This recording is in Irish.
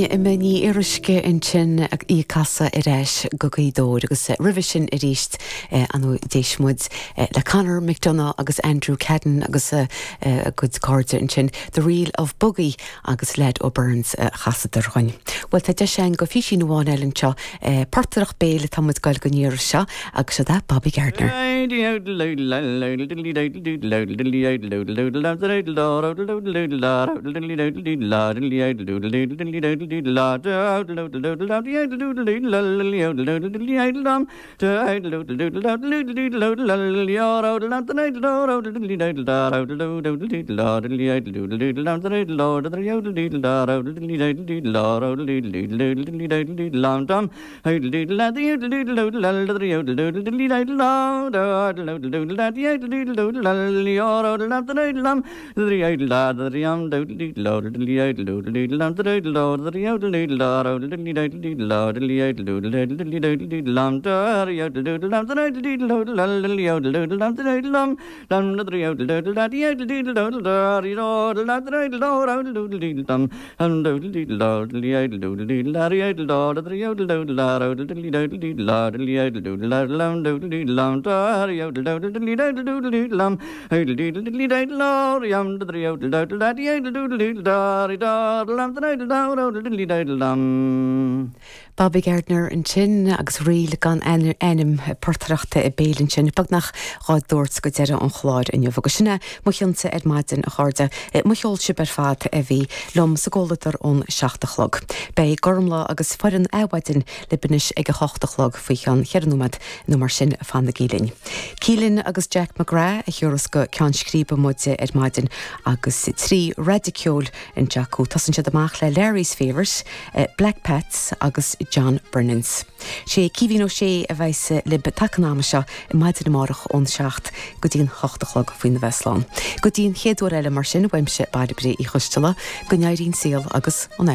Bíine imení irisce in sin í casa i réis go gaidóir agus rivisin i ríist anú déismud le Conor McDonagh agus Andrew Cadden agus a good carter in sin The Reel of Boogie agus Led O'Burns chasadar chuin. Well tá de sé go físin bháin Ellen seo portarach béle tamid gail go níir seo agus da Bobby Gardner. Bobby Gardner in sin agus riile gan enim portrachta i bélinn sin bag nach ráid dúirt go deire an chláir in jobh go sinna muchansa maidin a cháde mucheol si ber fad a bhí lom sa ggóladar ón 16 Bei gormla agus foran áhaidin le binis ag 8 faoi an chearnúmad nó mar sin fan na gílinn. Cílinn agus Jack McGrath a thuras go cean scríba muide maidin agus trí radicúil in Jackú tasan siad amach le Larry's Favors, Black Pets agus John Burnins. Sé cíhín ó sé a bheits le tacanáma seo I maidin amárach ón 7 go dtíon 8 faoin na Bheslán. Go dtíon chéadúir eile mar sin bhaimse bailibrí I chustela go neairín síl agus an